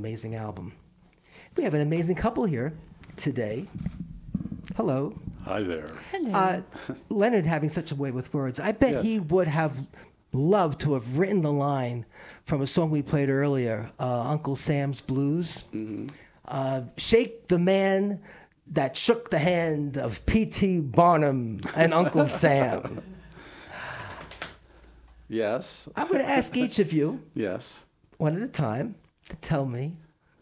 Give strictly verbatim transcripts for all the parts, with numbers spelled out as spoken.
amazing album. We have an amazing couple here today. Hello. Hi there. Hello. Uh, Leonard having such a way with words. I bet Yes. he would have loved to have written the line from a song we played earlier, uh, Uncle Sam's Blues. Mm-hmm. Uh, shake the man that shook the hand of P T Barnum and Uncle Sam. Yes. I'm going to ask each of you, Yes. one at a time, to tell me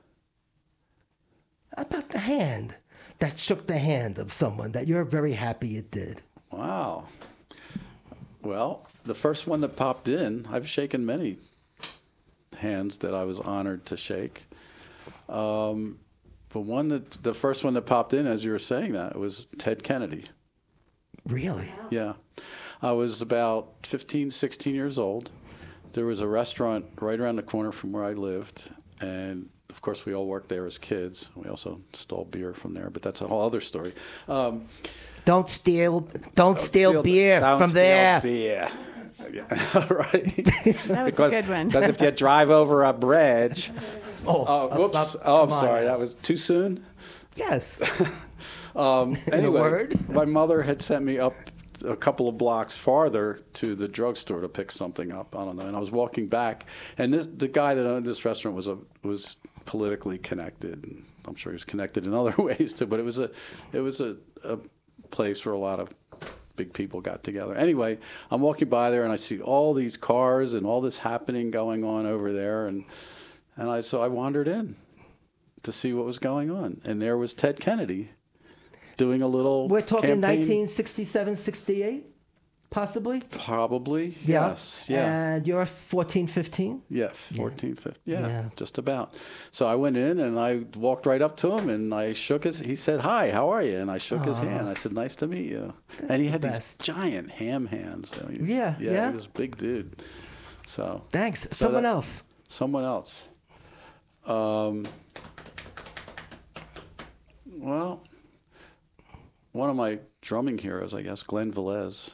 about the hand that shook the hand of someone that you're very happy it did. Wow. Well, the first one that popped in, I've shaken many hands that I was honored to shake. Um, but one that, the first one that popped in as you were saying that was Ted Kennedy. Really? Yeah. I was about fifteen, sixteen years old. There was a restaurant right around the corner from where I lived, and of course we all worked there as kids. We also stole beer from there, but that's a whole other story. Um, Don't steal, don't, steal, steal- beer don't from steal there. beer. Yeah, right. That was because, a good one. Because if you drive over a bridge, Oh, oh, up- whoops! up- oh, I'm come on sorry, now. that was too soon. Yes. Um, In a anyway, word? my mother had sent me up a couple of blocks farther to the drugstore to pick something up. I don't know. And I was walking back, and this the guy that owned this restaurant was a was politically connected. And I'm sure he was connected in other ways too. But it was a it was a, a place where a lot of big people got together. Anyway, I'm walking by there, and I see all these cars and all this happening going on over there, and and I so I wandered in to see what was going on, and there was Ted Kennedy doing a little We're talking campaign. nineteen sixty-seven, sixty-eight, possibly? Probably, Yeah. yes. Yeah. And you're fourteen, fifteen? Yeah, fourteen, fifteen. Yeah, Yeah. just about. So I went in and I walked right up to him and I shook his, he said, "Hi, how are you?" And I shook his hand. I said, "Nice to meet you." And he had the these best. giant ham hands. I mean, Yeah, yeah. yeah. He was a big dude. So Thanks. So Someone that- else. Someone else. Um, well, one of my drumming heroes, I guess, Glenn Velez,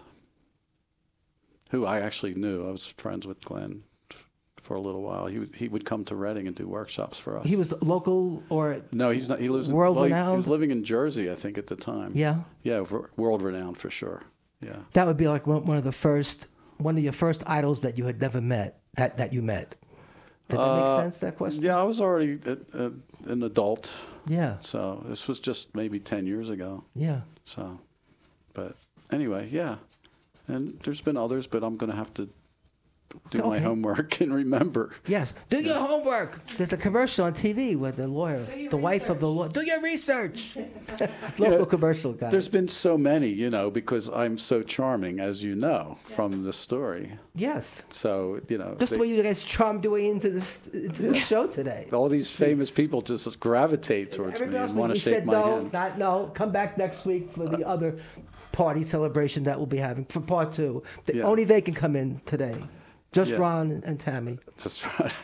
who I actually knew. I was friends with Glenn f- for a little while. He would, he would come to Reading and do workshops for us. He was local or, no, he's not. He lives in, World well, he- He, renowned? was living in Jersey, I think, at the time. yeah? Yeah, ver- world renowned for sure. Yeah. That would be like one one of the first, one of your first idols that you had never met, that, that you met. Did that make Uh, sense, that question? Yeah, I was already a, a, an adult, Yeah. so this was just maybe ten years ago. Yeah. So, but anyway, yeah. And there's been others, but I'm going to have to do my Okay. homework and remember. Yes. Do your homework. There's a commercial on T V with the lawyer, the wife of the lawyer. Do your research. Local know, commercial, guys. There's been so many, you know, because I'm so charming, as you know, from the story. Yes. So, you know, Just the they- way you guys charmed your way into this into the show today. all these famous people just gravitate towards me Everybody else, and want we to shake said my no, hand. not no. Come back next week for the other party celebration that we'll be having for part two. The, Yeah. Only they can come in today. Just Yeah. Ron and, and Tammy. Just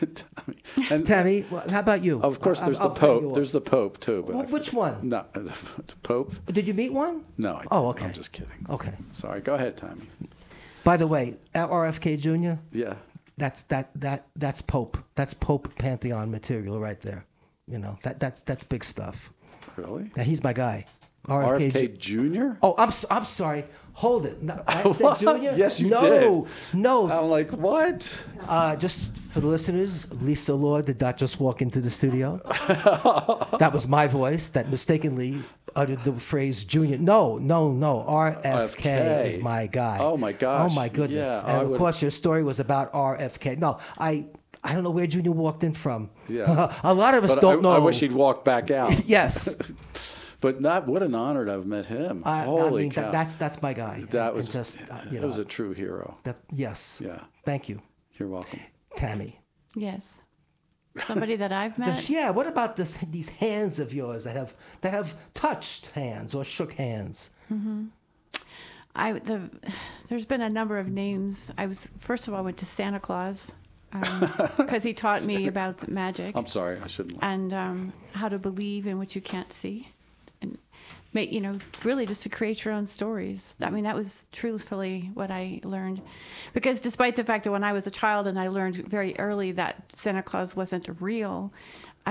and Tammy, well, how about you? of course, I- there's I'll the cut you Pope. off. There's the Pope too. But Well, I- which one? No, the Pope. Did you meet one? No. I Oh, didn't. okay. I'm just kidding. Okay. Sorry. Go ahead, Tommy. By the way, at R F K Junior, Yeah. that's that that that's Pope. That's Pope Pantheon material right there. You know that that's that's big stuff. Really? Now he's my guy. R F K Ju- Junior? Oh, I'm s- I'm sorry. Hold it. No, I said What? Junior. Yes, you no, did. No, I'm like, what? Uh, just for the listeners, Lisa Lord did not just walk into the studio. That was my voice that mistakenly uttered the phrase Junior. No, no, no. R F K R F K. is my guy. Oh, my gosh. Oh my goodness. Yeah, and I of would- course, your story was about R F K. No, I I don't know where Junior walked in from. Yeah. A lot of us But don't I, know. I wish he'd walk back out. Yes. But not what an honor to have met him. I, I Holy mean, cow. that, that's that's my guy. that And- was and just, uh, you that know, was a true hero. that, yes. Yeah. Thank you, You're welcome. Tammy. Yes. Somebody that I've met. This- yeah. What about this? These hands of yours that have that have touched hands or shook hands. I the there's been a number of names. I was first of all I went to Santa Claus because he taught me about magic I'm sorry, I shouldn't. and um, how to believe in what you can't see, and make you know really just to create your own stories. I mean that was truthfully what I learned, because despite the fact that when I was a child and I learned very early that Santa Claus wasn't real,